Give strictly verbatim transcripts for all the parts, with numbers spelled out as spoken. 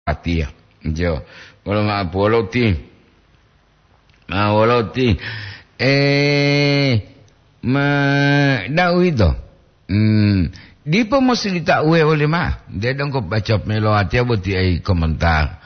hati ya. Jo. Kalau ma poloti. Ma poloti. Eh ma dau itu. Hmm, di pemusilita uwe oleh ma. Dia dong kau baca melo hati buat ai komentar.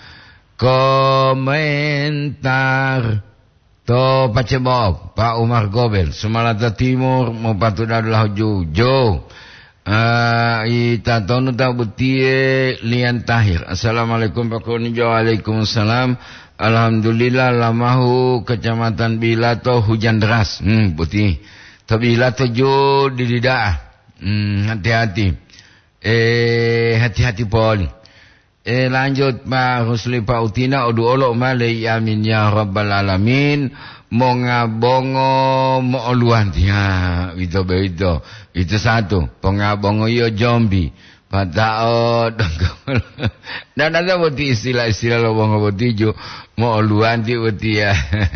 Komentar. To pacebok Pak Umar Gobel Sumalata Timur mau patut adalah Jojo ah ita tonu ta butie Lian Tahir. Assalamualaikum Pak Kunijo. Waalaikumsalam. Alhamdulillah lamahu Kecamatan Bilato hujan deras. Hmm putih. Tapi Bilato jo di lidah. Hmm hati-hati. Eh hati-hati poli. Eh lanjut Pak Rusli Pak Utina odu olok malai amin ya rabbal alamin. Mo ngabongo mo oluan ya itu begitu. Itu satu. Pengabongo yo zombie. Patao dongkol. Dan ada boti istilah-istilah lo bongo boti jo mo oluan ti boti ya.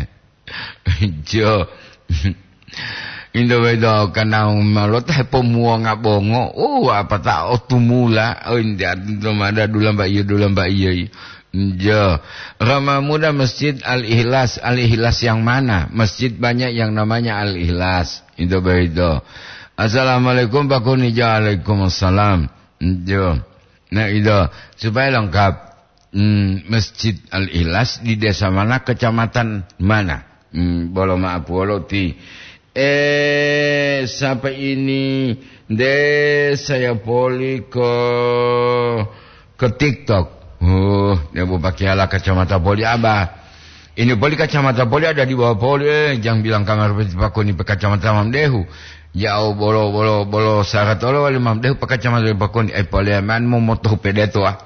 Jo. Indo bedo kana malot pemuo ngabongo. Oh apa tak otumula. Oh india tu ada dulam ba iya dulam ba iya. Jo. Ramah Muda Masjid Al-Ikhlas. Al-Ikhlas yang mana? Masjid banyak yang namanya Al-Ikhlas. Indo bedo. Assalamualaikum Pak Kunijo. Waalaikumsalam. Jo. Nah itu supaya lengkap. Hmm, Masjid Al-Ikhlas di desa mana, kecamatan mana? Hmm, bolo maaf bolo ti. Eh, sampai ini deh saya poli ke ke TikTok. Oh, dia mau pakai ala kacamata poli abah. Ini poli kacamata poli ada di bawah poli. Eh, jangan bilang kamar pakai ini pakai kacamata mamdehu. Jauh bolo bolo bolo syaratolo wali mamdehu pakai kacamata pakai ini. Eh, poli aman mau moto pedeto ah.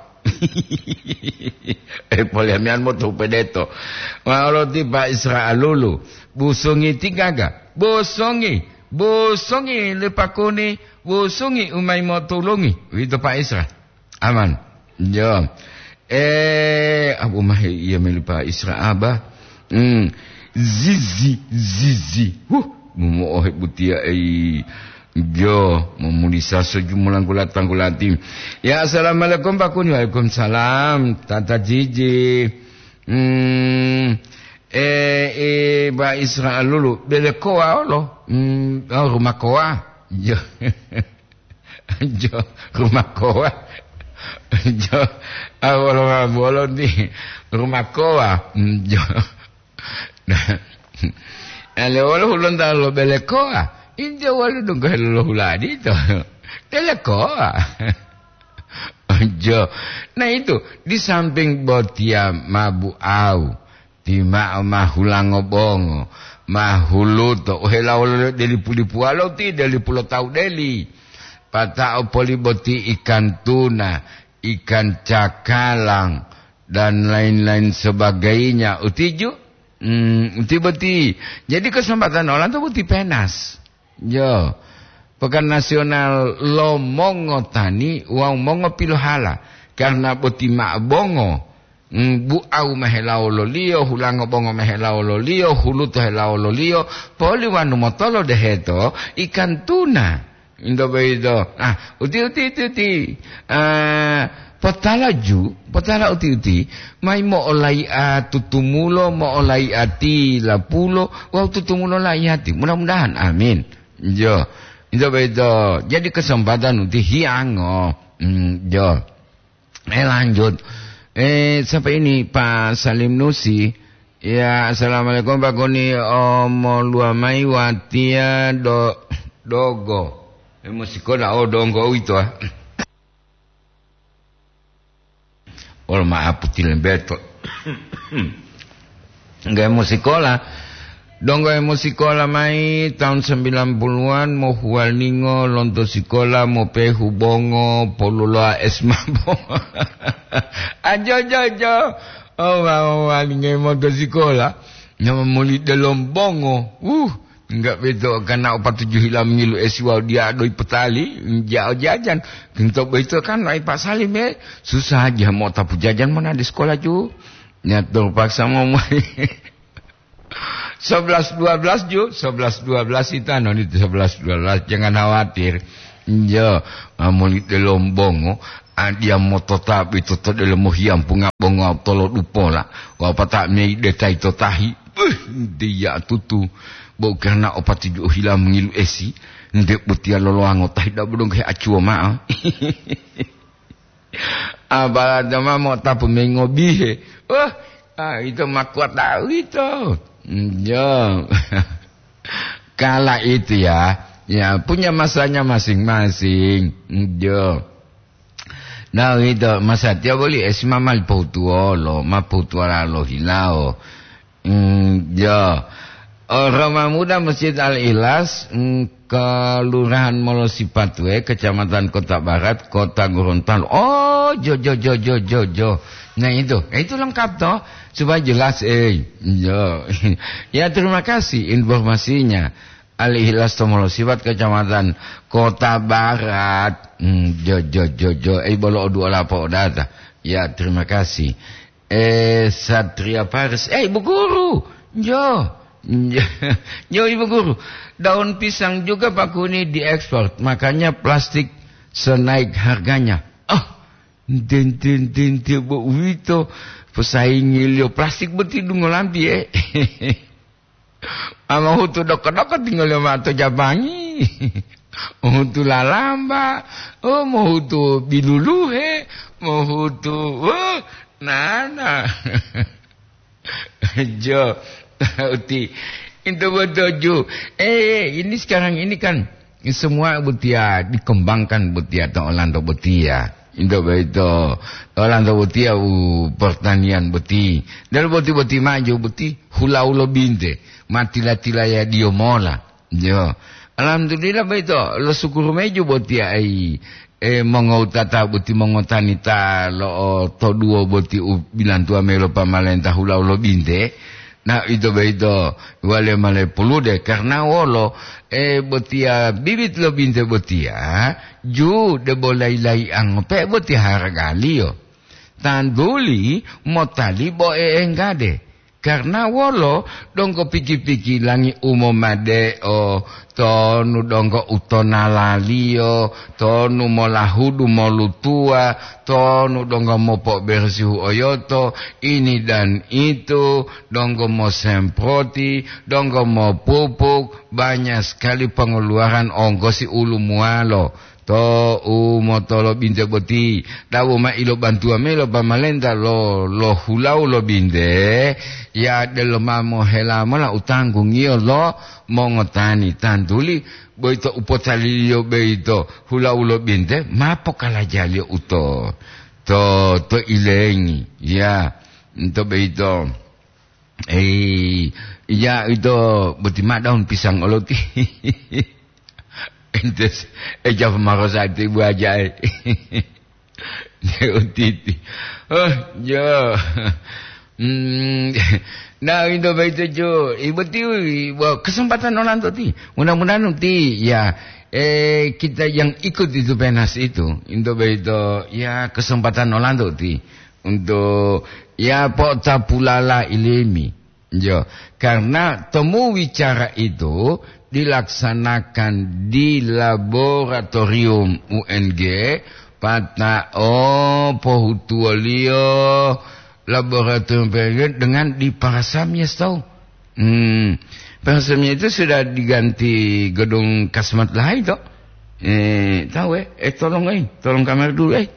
Eh, poli aman moto pedeto. Walau tiba Israel lulu. Busungi tigaga. Bosongi, bosongi lepakoni, bosongi umay mo tulungi. Itu Pak Isra. Aman. Jo. Eh, abu mahi iya meli Pak Isra abah. Hmm. Zizi, zizi. Huh, mo oh butia ai. Jo, memulisa sejumlah gulat tanggulati. Ya assalamualaikum Pak Kuni. Waalaikumsalam. Tata Jiji. Hmm. Eh, eh, Ba Israel lulu. Bele koa lo. Hmm, oh, rumah koa. Jo. Jo, rumah koa. Jo. Awal bolon di rumah koa. Jo. Nah. Ale wala hulun ta lo bele koa. Inja wala dong lo huladi to. Bele koa. Jo. Nah itu di samping botia mabu au. Tima mahulango bongo mahuluto ohela deli puli pualo ti deli pulau tau deli patao poliboti ikan tuna ikan cakalang dan lain-lain sebagainya utiju hmm, uti boti jadi kesempatan orang tuh boti penas jo pekan nasional lo mongo tani uang mongo pilohala karena boti mak bongo bu au mahelao lolio hulango bongo mahelao lolio huluto helao lolio poli wanu motolo deheto ikan tuna indo beido ah uti uti uti uti ah potala ju potala uti uti mai mo olai a tutumulo mo olai ati la pulo wa tutumulo lai hati mudah-mudahan amin jo indo beido jadi kesempatan uti hiango mm, jo eh lanjut. Eh, sampai ini Pak Salim Nusi. Ya, assalamualaikum Pak Kuni. Omo lua mai watia do dogo. Eh, musikola oh dongo itu ah. Oh maaf putil beto. Enggak musikola. Dongo musikola mai tahun sembilan puluhan mo hual ningo lonto sikola mo pehu bongo poluloa esma bongo. Ajo ajo ajo. Oh mau alinge mo to sikola. Nyama mulit dalam bongo. Uh, enggak beto kana opat tujuh hilam ngilu eswa dia doi petali jauh jajan. Kentok beto kan ai Pak Salim eh. Susah aja mau tapu jajan mana di sekolah ju. Nyatur paksa mau sebelas dua belas ju, sebelas dua belas itu anu itu sebelas dua belas jangan khawatir. Jo, mulit lombongo dia moto tapi to to de lemo hiam punga bonga tolo dupo la wa pata mi de tai to tahi dia tutu bo karena opati jo hilam ngilu esi ndek butia lolo ango tahi da bodong ke acu ma abala dama mo tapu mengobi he oh ah itu mak kuat tahu itu ya kala itu ya ya punya masanya masing-masing ya. Nah itu masa dia boleh esma mal pautuo lo ma pautuara lo hilao mm, ya orang muda Masjid Al-Ikhlas mm, Kelurahan Molosipatwe Kecamatan Kota Barat Kota Gorontalo. Oh jo jo jo jo jo jo nah itu itu lengkap toh supaya jelas eh ya ya terima kasih informasinya. Al-Ikhlas Molosipat Kecamatan Kota Barat. Hmm, jo jo jo jo eh bolo dua lapo data. Ya terima kasih. Eh Satria Paris. Eh Ibu Guru. Jo. Jo Ibu Guru. Daun pisang juga Pak Kuni diekspor. Makanya plastik senaik harganya. Ah. Den den den den bo wito pesaing ilio plastik beti dungo lampi eh. Ama hutu dok-dok tinggal lima atau jabangi. Hutu lalamba. Oh mau hutu bilulu he. Mau hutu. Oh nana. Jo. Uti. Itu betul jo. Eh ini sekarang ini kan. Semua betia dikembangkan betia. Atau Orlando betia. Indo beito orang tu beti au pertanian beti dan beti-beti maju beti hula ulo binte mati latila ya dio mola jo alhamdulillah beito lo syukur meju beti ai eh mongotata beti mongotanita lo to duo beti bilan tua melo pamalenta hula ulo binte nah itu beito wale male pulude karena wolo eh betia bibit lo binte betia ju de bolai lai ang pe betia hargalio tanduli motali bo e engade karena wolo dongko piki-piki langi umomade o tonu dongko utona lalio tonu molahudu molutua tonu dongko mopok bersihu oyoto ini dan itu dongko mo semproti dongko mo pupuk banyak sekali pengeluaran ongkosi ulu mualo to umo tolo binte boti dawo ma ilo bantua melo pamalenta lo lo hulau lo binte ya delo mamo hela mola utanggung iyo lo mongotani tanduli boito upotali yo beito hulau lo binte mapo kala jali uto to to ilengi ya to beito eh ya itu boti ma daun pisang oloti Entes, eja pemarosati ibu aja. Neutiti. Oh, jo. Hmm. Nah, itu baik jo. Ibu ti, kesempatan orang tu ti. Mudah-mudahan ti, ya. Eh, kita yang ikut itu penas itu. Itu baik ya kesempatan orang tu ti. Untuk, ya, pok tapulala ilimi. Jo. Karena temu wicara itu dilaksanakan di laboratorium U N G pada oh pohutualio laboratorium dengan di Parasamnya tahu. Hmm, Parasamnya itu sudah diganti gedung Kasmat Lahai toh. Eh, tahu eh, eh tolong eh, tolong kamera dulu eh.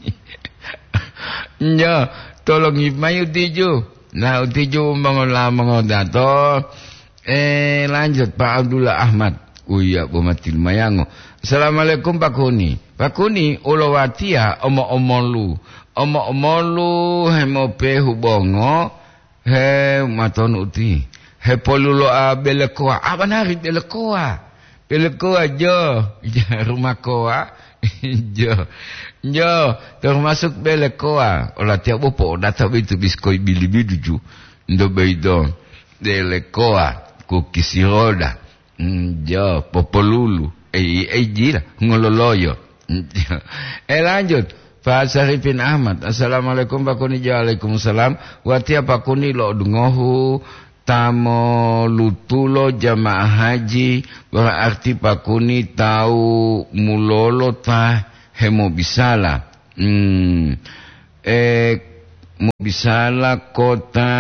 Ya, tolong imayu tiju. Nah, tiju mengolah mengodato. Eh lanjut Pak Abdullah Ahmad. Oh iya Bumatil Mayango. Assalamualaikum Pak Kuni. Pak Kuni ulawatia omo-omo lu. Omo-omo lu hemope hubongo he maton uti. He polulo a belekoa. Apa nari belekoa? Belekoa jo. Rumah koa. Jo. Jo termasuk belekoa. Olah tiap opo data itu biskoi bilibiduju. Ndo beido. Belekoa. Kukisi roda, jo, popolulu, eh, eh, jira, ngololoyo. Eh lanjut, Pak Sarifin Ahmad. Assalamualaikum Pak Kuni. Waalaikumsalam. Watia Pak Kuni lo dengohu tamo lutulo jamaah haji berarti Pak Kuni tahu mulolo tah hemo bisala Hmm. Eh, mo bisala kota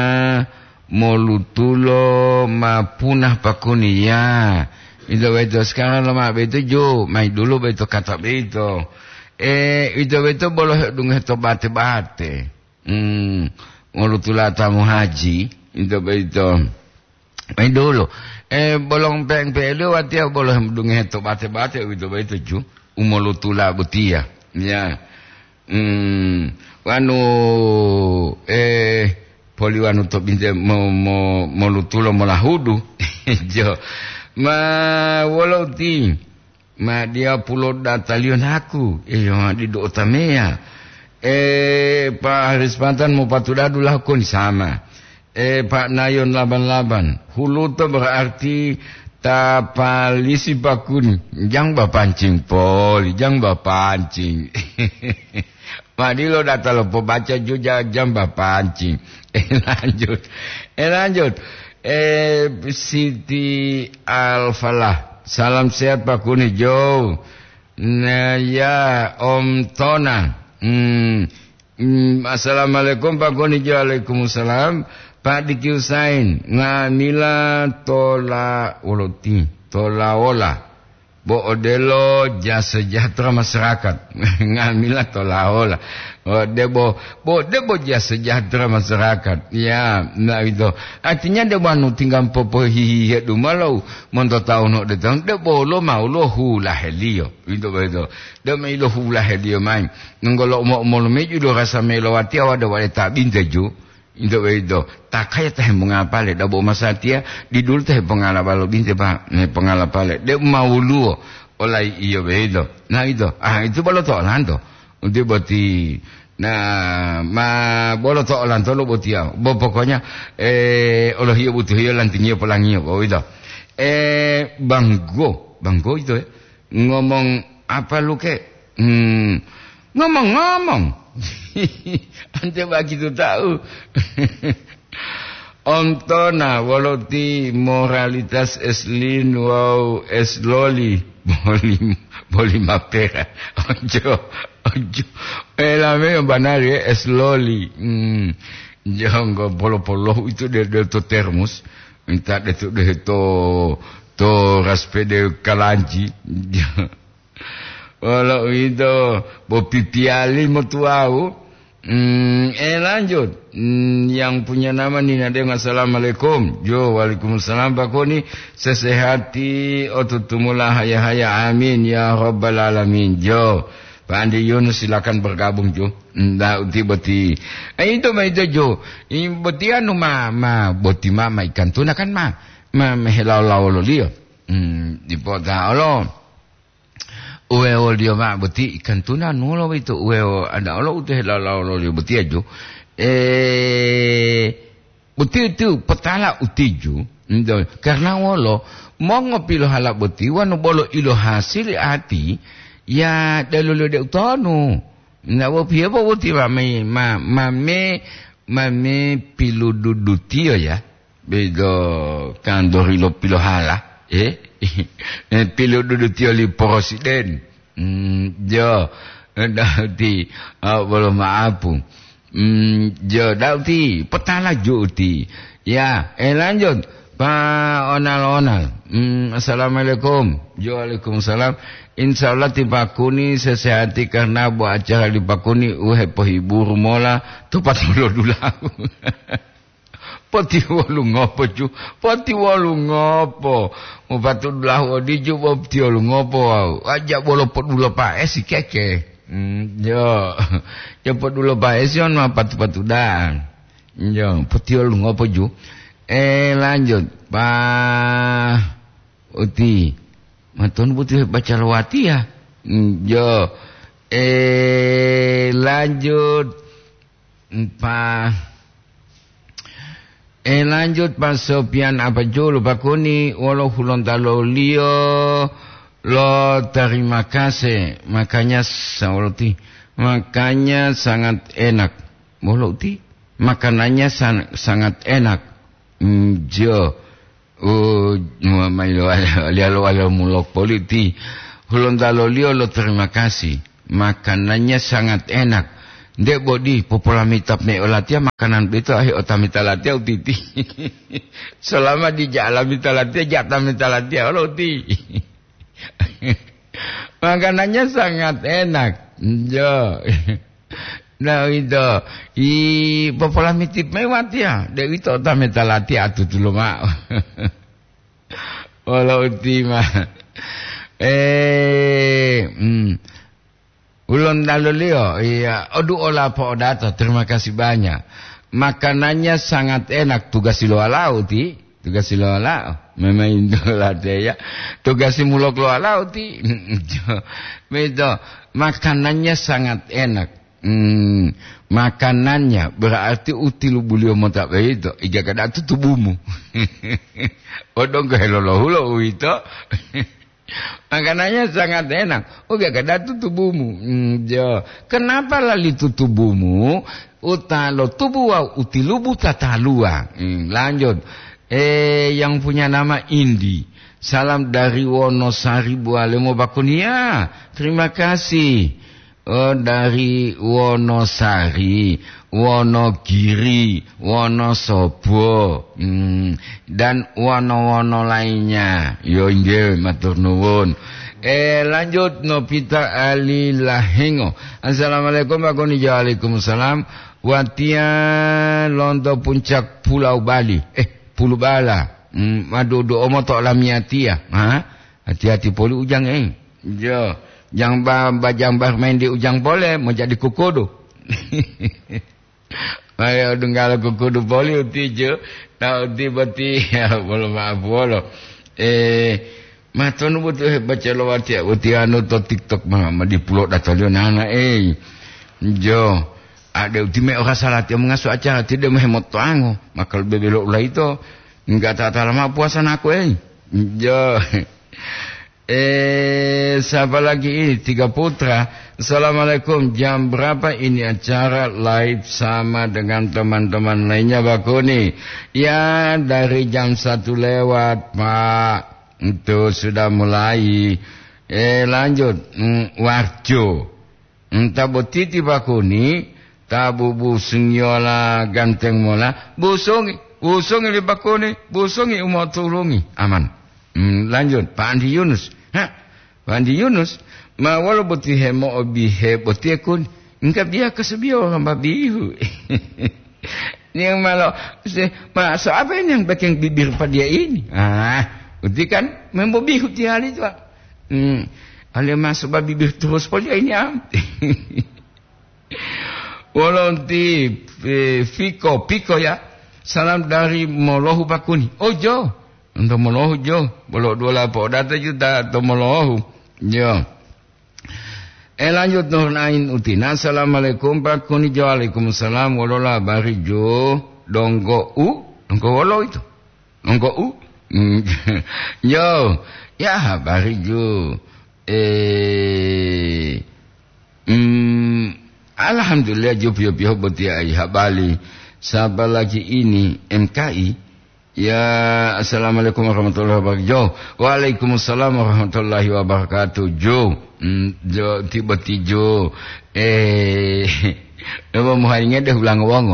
molutulo mapunah pakuni ya. Itu betul sekarang lama betul jo, mai dulu betul kata betul. Eh, itu betul boleh dungeh to bate-bate. Hmm, molutula tamu haji, itu betul. Mai dulu. Eh, bolong peng pelu watia boleh dungeh to bate-bate itu betul jo. Umolutula butia. Ya. Hmm, wanu eh poliwanu to binte mo mo molutulo molahudu. Jo. Ma walau ti ma dia pulau datalion aku eh di do otamea eh Pak Haris Pantan mau patudadu lah aku ni sama eh Pak Nayon laban-laban hulu tu berarti tapalisi pakun jang ba pancing poli jang ba pancing ma di lo datalo po baca juga jang ba pancing eh lanjut eh lanjut Eh Siti Al-Falah, salam sehat Pak Kuni Jo. Nah ya Om Tona. Hmm. Hmm. Assalamualaikum Pak Kuni Jo. Waalaikumsalam. Pak Diki Usain ngamila tola oloti tola ola. Bo odelo jasa sejahtera masyarakat ngamila tola ola. Oh, debo bo debo jasa sejahtera masyarakat. Ya, nah itu. Artinya debo anu tinggal popo hihi du malau monto tau no de tau debo lo mau lo hula helio. Itu betul. De mai lo hula helio main. Ngolo mo mo meju do rasa melawati awada wale tak binteju. Itu betul. Tak kaya teh mengapale dabo masatia di dulu teh pengalabalo binte Pak, ne pengalapale. De mau lu olai iyo betul. Nah itu. Ah itu balo to lando. Untuk boti, nah, ma bolo to orang to lo boti ya, bo pokoknya eh Allah hiyo butuh hiyo lantinya pelangnya, oh itu, eh banggo, banggo itu, eh. Ngomong apa lu ke, hmm, ngomong-ngomong, ante begitu tahu, Om Tona, waloti moralitas eslin wow esloli, boli boli mapera, ojo. Ojo, eh la meo banari eh slowly. Hmm, jangan polo-polo itu dia dia to termos, minta dia tu dia to to raspe de kalanji. Walau itu bo pipiali motuau. Hmm, eh lanjut. Hmm, yang punya nama ni ada assalamualaikum. Jo, waalaikumsalam Pak Koni. Sesehati otutumula haya-haya amin ya rabbal alamin. Jo. Pak Andi Yunus silakan bergabung Jo. Ndak uti boti. Eh itu mah itu Jo. Ini boti anu ma ma boti mama ikan tuna kan ma ma mehelau lau lo dia. Hmm di pota lo. Uwe o dia ma boti ikan tuna nulo itu uwe o ada lo uti helau lau lo dia boti ajo. Eh boti itu petala uti Jo. Karena wolo mau ngopilo halak boti wanu bolo ilo hasil hati. Ya dalulu de utonu na wo pia bo ti ma me ma ma me ma me pilu dudutio ya bedo kandori lo pilo hala eh pilu dudutio li presiden mm jo dauti oh belum maapu mm jo dauti petala juti ya eh lanjut Pak onal-onal mm, assalamualaikum jo waalaikumsalam. Insyaallah ti Pakuni sesehati karena buat acara di Pakuni uhe pohibur mola tepat mulo dulahu. Pati walu ngopo ju, pati walu ngopo. Mu patu dulahu diju pati walu ngopo. Aja bolo pot dulu Pak esi keke. Hmm, yo. Yo pot dulu Pak esi on ma patu-patu dan. Yo, pati walu ngopo ju. Eh lanjut Pak Uti. Matun butuh baca lawati ya. Jo. Eh lanjut Pak. Eh lanjut Pak Sopian apa jo lupa kuni walau hulon talo lio lo terima kasih makanya sawalti makanya sangat enak moloti makanannya san, sangat enak. Jo. Oh, mailo alialo alialo mulok politi. Hulon dalo lio lo terima kasih. makanannya sangat enak. Dek bodi popola mitap me olatia makanan itu ahi otamita latia utiti. Selama di jalan mita latia jatah mita latia uti. Makanannya sangat enak. Jo. Nah itu i popola mitip mewat ya. Dek itu otamita latia atu dulu mak. Walau uti mah. Eh, hmm. Ulun dalulio, iya, odu olah po odato, terima kasih banyak. Makanannya sangat enak, tugas silo alau ti, tugas silo alau, memang indolah ya, tugas simulok lo alau ti, itu makanannya sangat enak. Hmm, makanannya berarti utilu bulio motak itu, iga kada tu tubuhmu. Odong kehelo hulo itu. Makanannya sangat enak. Oh gak ada tu tubuhmu. Hmm, jo. Kenapa lali tu tubuhmu? Utalo tubuh utilubu tatalua. Hmm, lanjut. Eh yang punya nama Indi. Salam dari Wonosari Bualemo Bakunia. Terima kasih. Oh dari Wonosari, Wonogiri, Wonosobo, hmm, dan wono-wono lainnya. Yo inggih matur nuwun. Eh lanjut Nopita Ali Lahengo. Assalamualaikum warahmatullahi wabarakatuh. Watia Londo Puncak Pulau Bali. Eh Pulau Bala. Hmm, madu do omo tok lamiatia. Ha? Hati-hati poli ujang eh. Jo. Yang bajang bar main di ujang boleh mau jadi kukudu. Ayo dengar kukudu boleh uti je. Nah uti beti ya boleh maaf boleh. Eh matonu butuh baca lawat ya uti anu to TikTok mah di pulau datolio nana eh. Jo ada uti me orang salat yang mengasuh acara tidak mehmot tuango. Maka lebih belok lah itu enggak tak lama puasa aku eh. Jo. Eh, siapa lagi ini? Tiga Putra. Assalamualaikum. Jam berapa ini acara live sama dengan teman-teman lainnya Bakuni? Ya, dari jam satu lewat, Pak. Itu sudah mulai. Eh, lanjut. Hmm, Warjo. Entah botiti Bakuni. Tabu busung yola ganteng mola. Busungi. Busungi di Bakuni. Busungi umur turungi. Aman. Hmm, lanjut. Pak Andi Yunus. Ha, Wandi Yunus, ma walau boti hemo obihe boti akun, engkau biar kesebia orang babihu. Yang malu, ma so apa ini yang bikin bibir pada dia ini? Ah, boti kan membobihu tiap hari tu. Hmm, alih masuk bibir terus pada ini am. Walau nanti Fiko, Piko ya, salam dari Molohu Bakuni. Oh Jo. Untuk melohu jo, bolok dua lapor data juta atau melohu jo. Eh lanjut Nur Nain Utina. Assalamualaikum Pak Kuni jo. Waalaikumsalam. Walola bari jo. Donggo u, donggo walo itu. Donggo u. Jo, ya bari jo. Eh, hmm, alhamdulillah jo pio pio betia ayah Bali. Sabar lagi ini M K I. Ya, assalamualaikum warahmatullahi wabarakatuh. Waalaikumsalam warahmatullahi wabarakatuh. Jo, mm, jo tiba-tiba jo. Eh, apa muhainya dah ulang wongo.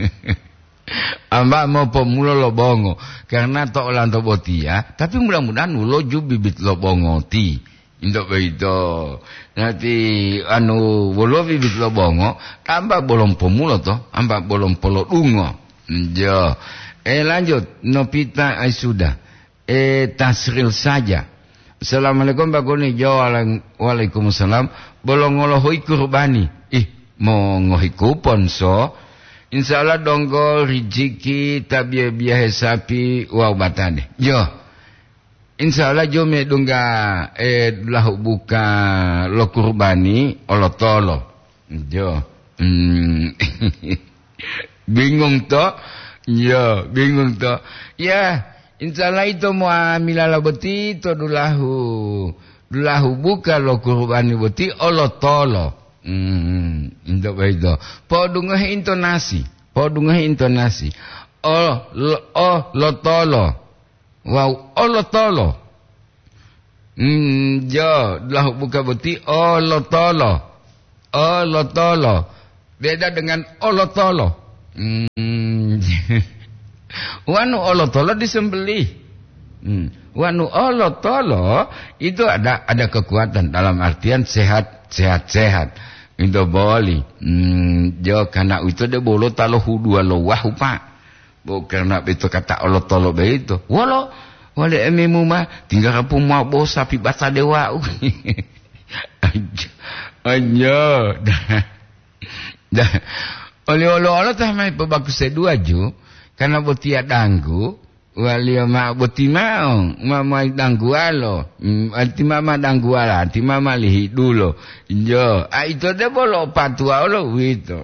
Amba mau pemula lo bongo, karena tok ulang to boti ya. Tapi mudah-mudahan ulo ju bibit lo bongo ti. Untuk begitu. Nanti anu ulo bibit lo bongo, amba bolong pemula to, amba bolong polo ungo. Jo. Eh lanjut Nopita Aisuda. Eh tasril saja. Assalamualaikum Pak Guni. Waalaikumsalam. Bolong ngolohoi kurbani. Ih mau ngohi kupon so. Insyaallah donggo riziki tabia biaya sapi wow batane. Jo. Insyaallah jo me dungga eh lahu buka lo kurbani olotolo. Jo. Hmm. Bingung to. Ya, bingung tu. Ya, insyaallah itu muamilah beti to dulahu. Dulahu buka lo kurbani beti Allah tolo. Hmm, untuk itu. Podungah intonasi, podungah intonasi. Oh, lo, oh, lo tolo. Wow, Allah tolo. Hmm, ja, dulahu buka beti oh lo tolo. olotolo. Beda dengan olotolo. Hmm. Wanu olotolo disembelih. Hmm. Wanu olotolo itu ada ada kekuatan dalam artian sehat sehat sehat. Itu boleh. Hmm. Jo karena itu dia bolo talo hudua lo wahupa. Bukan nak itu kata olotolo begitu. Walau wale emimu mah tinggal kapung mau bos sapi basa dewa. Aja. Dah. Oleh-oleh tah mai bagus dua ju karena botia danggu wali ma boti mau mama danggu alo alti mama danggu ala alti mama lihi dulu jo ah itu de bolo patua lo itu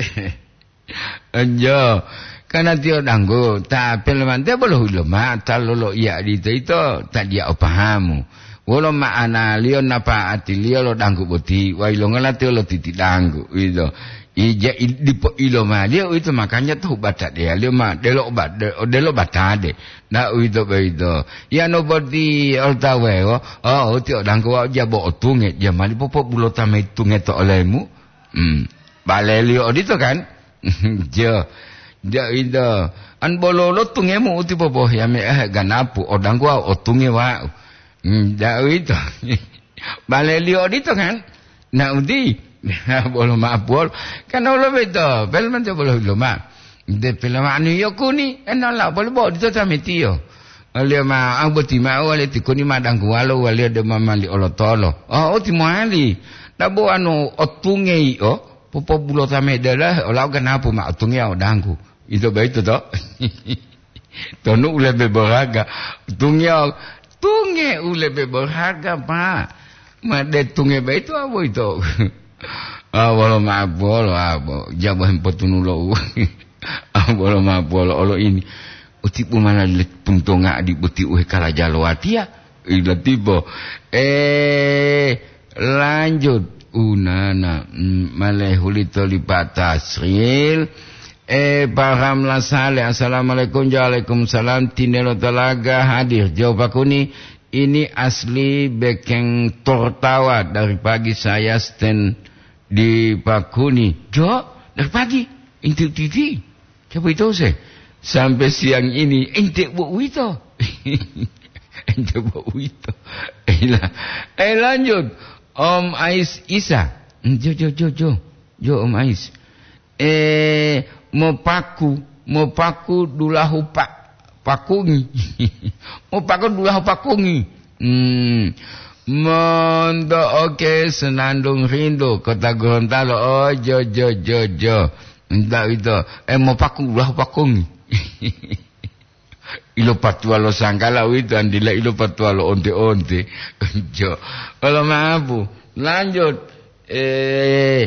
jo karena dia danggu tapi leman de bolo lo ma talolo ya di itu tak dia pahamu wala ma ana lio napa ati lio lo danggu boti wa ilo ngalati lo titi danggu itu ija di ilo ma dia itu makanya tuh baca dia dia ma delo bat delo baca de na itu begitu ya no body altawe oh tio dangku aja bo tunge ya mali popo bulo tame tunge to olehmu hmm balelio itu kan jo dia itu an bololo tungemu uti popo ya me ganapu odangku o tunge wa hmm da itu balelio itu kan na uti bolo maapol kan olo beto pel man te bolo lo ma de pel ma anu yo kuni enala bolo bo dito tametio ale ma ang boti ma wale ti kuni madang walo wale de mama li olotolo oh ti mali da bo anu otunge o popo bulo tamedela ola ganapu ma otunge o dangku itu beito to tonu ule be berharga tunge tunge ule be berharga pa ma de tunge beito abo itu ah bolo ma bolo abo jabo hempotunulo ah bolo ma bolo olo ini utipu mana lek puntonga di buti uhe kala jalwatia ila tibo eh lanjut unana maleh hulito lipata sril eh paham la sale assalamualaikum waalaikumsalam tinelo talaga hadir jawab aku ni ini asli bekeng tortawa dari pagi saya stand di Pakuni. Jo, dari pagi. Intik titi. Siapa itu saya? Sampai siang ini. Intik bu wito. Intik bu wito. Eh lanjut. Om Ais Isa. Jo, jo, jo, jo. Jo, Om Ais. Eh, mau paku. Mau paku dulahu pak. Pakungi. Mau paku dulahu pakungi. Hmm. Mondo oke okay, senandung rindu kota Gorontalo oh jo jo jo jo entah itu eh mau paku lah pakung ilo patualo sangkala itu andila ilo patualo onte onte jo kalau maafu lanjut eh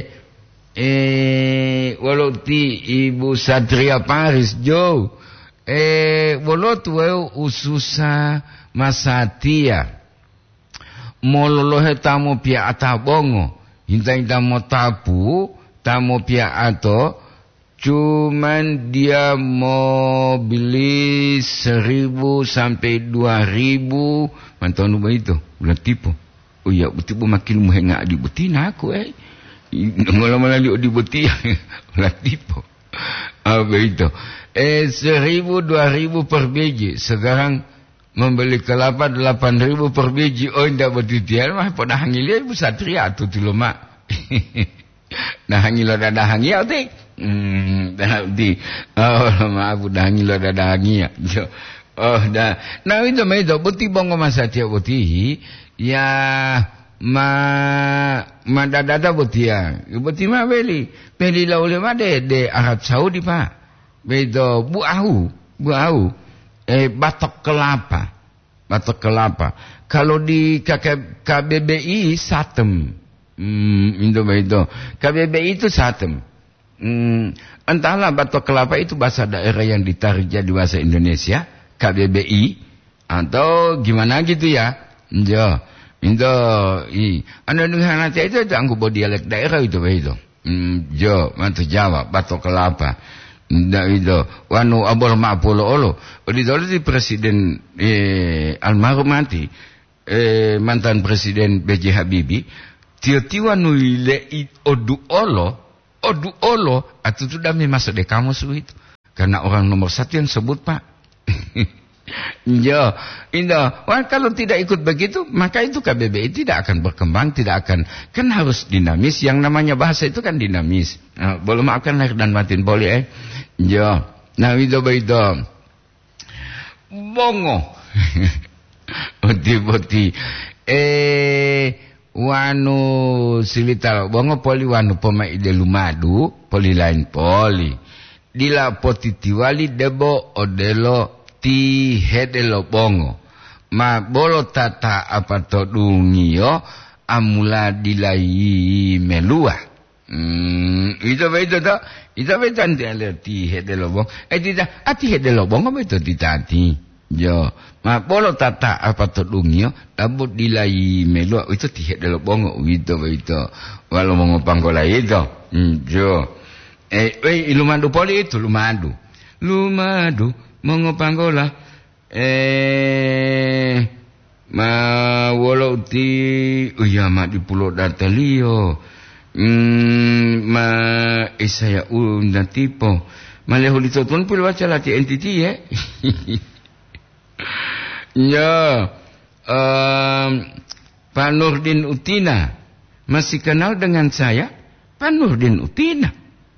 eh walau ti ibu Satria Paris jo eh walau tuwe ususa masatia mololohe tamu pia atabongo hintai tamu tapu tamu pia ato cuman dia mau beli seribu sampai dua ribu mantau nuba itu bulan tipu oh ya tipu makin muhengak di betina aku eh malam-malam di betina bulan tipu apa itu eh seribu dua ribu per biji sekarang membeli kelapa delapan ribu per biji. Oh, tidak bertitian mah pada hangilnya ibu Satria tu tu lemak. Nah hangilo dah hangil tu. Hmm, dah di. Oh, maaf dah hangilo dah hangil. Oh, dah. Nah itu mah itu beti bongo masa tiap beti ya ma ma dada beti ya. Beti mah beli. Beli lah oleh mah de de Arab Saudi pak. Bedo bu ahu, bu ahu. Eh batok kelapa, batok kelapa. Kalau di K B B I satem, hmm, itu itu. K B B I itu satem. Hmm, entahlah batok kelapa itu bahasa daerah yang ditarik jadi bahasa Indonesia, K B B I atau gimana gitu ya. Jo, itu i. Anda dengar nanti itu anggap dialek daerah itu begitu. Hmm, jo, mantu Jawa, batok kelapa. Ndak itu wanu abol ma'polo olo di dulu di presiden eh, almarhum mati eh, mantan presiden B J Habibie Tiwa-tiwa nuile odu olo, odu olo, atau sudah masuk di kamus itu. Karena orang nomor satu yang sebut Pak. Ya, indah. Wah, kalau tidak ikut begitu, maka itu K B B I tidak akan berkembang, tidak akan. Kan harus dinamis. Yang namanya bahasa itu kan dinamis. Nah, boleh maafkan lahir dan batin, boleh eh? Ya. Nah, itu itu. Bongo. Oti-oti. Eh, wanu silita. Bongo poli wanu poma ide lumadu, poli lain poli. Dila potitiwali debo odelo ti hedelo bongo ma bolo tata apa to dungio amula dilai melua hmm itu betul to itu betul ti hedelo bongo eh tidak ati hedelo bongo betul ditati yo ma bolo tata apa to dungio abu dilai melua itu ti hedelo bongo itu betul walau mau panggola itu hmm yo eh eh lumadu poli itu lumadu lumadu Mongo panggola eh ma walau ti oh ya ma di pulau Datalio hmm, ma isaya unda tipo maleho li totun pul waca lati entity eh ya um, Pak Nurdin Utina masih kenal dengan saya Pak Nurdin Utina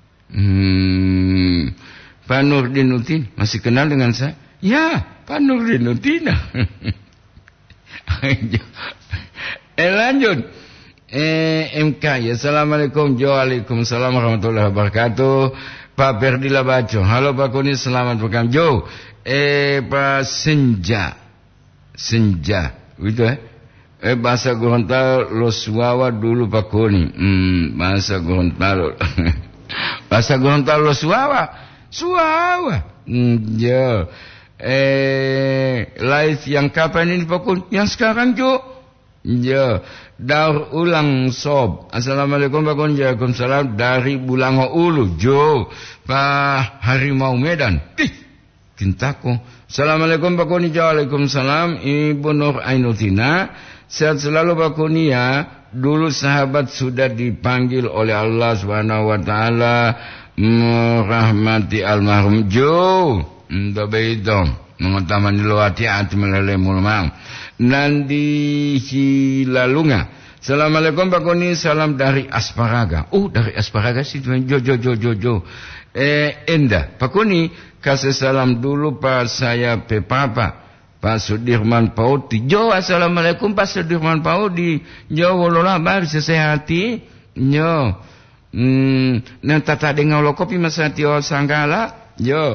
hmm Pak Nurdin Utina masih kenal dengan saya? Ya, Pak Nurdin Utina. eh lanjut. Eh M K ya. Assalamualaikum. Waalaikumsalam warahmatullahi wabarakatuh. Pak Perdila Baco. Halo Pak Kuni, selamat malam. Jo. Eh Pak Senja. Senja. Itu eh. Eh bahasa Gorontalo lo suawa dulu Pak Kuni. Hmm, bahasa Gorontalo. bahasa Gorontalo lo suawa. Suawa, hmm, ya, eh, live yang kapan ini pokok? Yang sekarang jo, ya, daur ulang sob. Assalamualaikum Pak Kun, waalaikumsalam dari Bulango Ulu, jo, Pak Harimau Medan. Ih, kintaku. Assalamualaikum Pak Kun, waalaikumsalam Ibu Nur Ainutina. Sehat selalu Pak Kun ya. Dulu sahabat sudah dipanggil oleh Allah Subhanahu Wa Taala. Merahmati almarhum Jo Ndabeidom mengutamani lo hati-hati melele mulmang Nandi Hilalunga. Assalamualaikum Pak Koni, salam dari Asparaga. Oh dari Asparaga sih Jo Jo Jo Jo Jo eh Enda Pak Koni kasih salam dulu Pak saya pe papa Pak Sudirman Paudi. Jo assalamualaikum Pak Sudirman Paudi. Jo walola bar sesehati Jo. Hmm, nah tata dengar lo kopi masa tio sanggala, yo,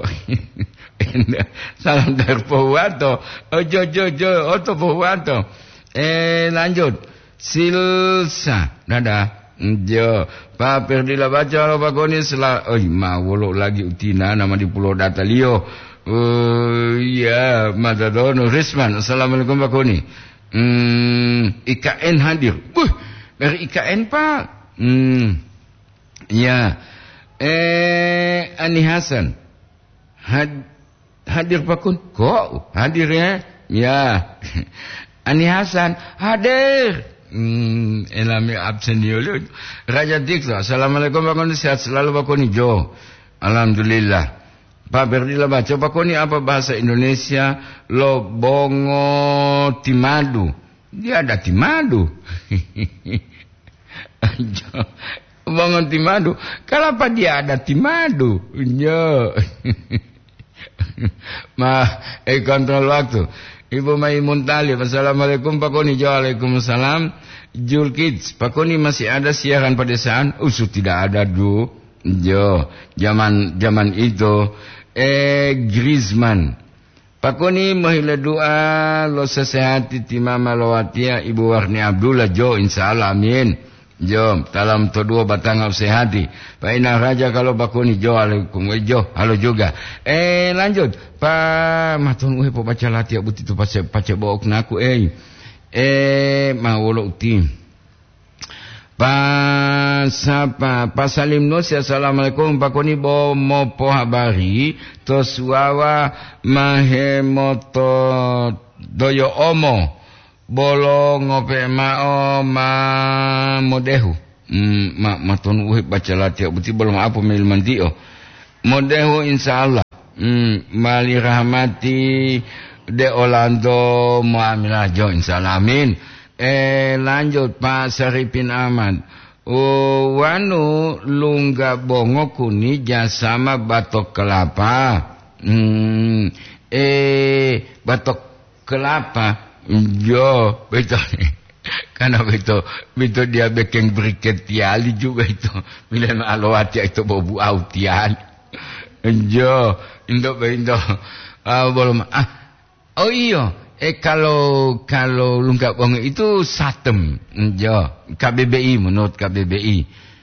salam dari Pohuanto, oh jo jo jo, oto Pohuanto, eh lanjut, Silsa, nada, jo, Pak Perdila baca lo Pak Koni selah, oh ma wolo lagi Utina nama di Pulau Datalio, oh ya, Madadono Risman, assalamualaikum Pak Koni, hmm, I K N hadir, buh, dari I K N Pak, hmm. Ya, eh Ani Hasan Had, hadir Pak Kun. Kok hadir ya? Ya, Ani Hasan hadir. Hmm, elami absen yolo. Raja Dikso. Assalamualaikum Pak Kun. Sehat selalu Pak Kun. Jo. Alhamdulillah. Pak Berdila baca Pak Kun apa bahasa Indonesia? Lo bongo timadu. Dia ada timadu. Bangun timadu. Kenapa dia ada timadu? Ya. Ma, eh kontrol waktu. Ibu Maimun Talib. Assalamualaikum Pak Koni. Waalaikumsalam. Jul Kids. Pak Koni masih ada siaran pedesaan? Usuh tidak ada du. Jo. Zaman zaman itu. Eh Griezmann. Pak Koni mahila doa lo sesehati timama lowatia Ibu Warni Abdullah. Jo insyaallah amin. Jom, dalam to dua batang sehati. Pak Ina Raja kalau bakuni jo alaikum jo, halo juga. Eh lanjut, Pak matun uhe po baca lati abut itu pace pace bok naku eh. Eh mawolo tim. Pak sapa Pak Salim Nus assalamualaikum Pak Koni bo mo po habari to suawa mahemoto doyo omo bolo ngope ma o ma modehu mm, ma maton uhe baca latih buti belum apa mil mandio modehu insyaallah mm, mali rahmati de Orlando muamilah jo insyaallah amin. Eh lanjut Pak Saripin Ahmad. Oh wanu lungga bongo kuni jasama batok kelapa. Hmm, eh batok kelapa. Jo betul. Karena betul betul dia bikin briket tiali juga itu. Bila alawati itu bobu autian. Jo indo indo. Ah belum ah. Oh iya. Eh kalau kalau lungkap bongo itu satem, jo K B B I menurut K B B I.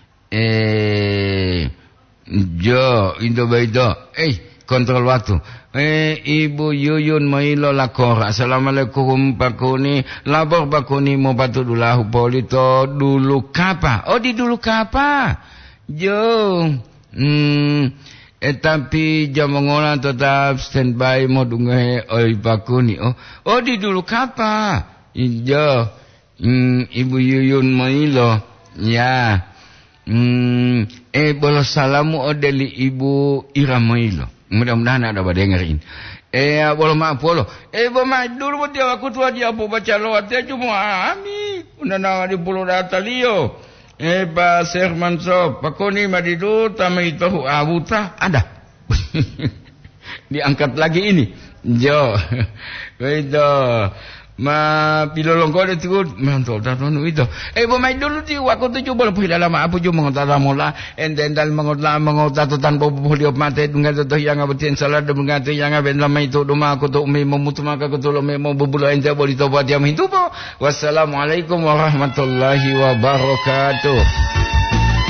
Eh, jo Indo Baido. Eh kontrol waktu. Eh Ibu Yuyun Mailo Lakor. Assalamualaikum Pak Kuni. Labor Pak Kuni mau batu dulu polito dulu kapa. Oh di dulu kapa. Jo. Hmm. Eh tapi jam mengolah tetap standby mau dungai oi bakuni oh oh di dulu kapa ijo hmm, Ibu Yuyun Mailo ya hmm, eh bolos salamu odeli Ibu Ira Mailo mudah-mudahan ada pada dengerin eh boleh maaf boleh eh bama dulu dia aku tua dia apa baca lawat dia cuma ami udah nama di pulau Datalio. Eh Pak Serman Sob, Pak Koni madidu tamai tahu abuta ada. Diangkat lagi ini. Jo. Itu. Ma pilolong kau itu mantap dah nu itu. Eh pemain dulu ti waktu tu coba lebih dalam apa jo mengotara mula enten dal mengotara mengotara tanpa boleh mate dengan tu yang abetin salah dengan tu yang aben lama itu rumah aku tu me memutu maka aku tu me mau bubulu ente boleh tobat yang itu po. Wassalamualaikum warahmatullahi wabarakatuh.